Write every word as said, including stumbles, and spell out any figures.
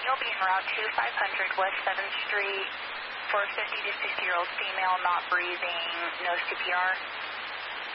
will be en route to five hundred West seventh Street for a fifty to sixty year old female not breathing, no C P R.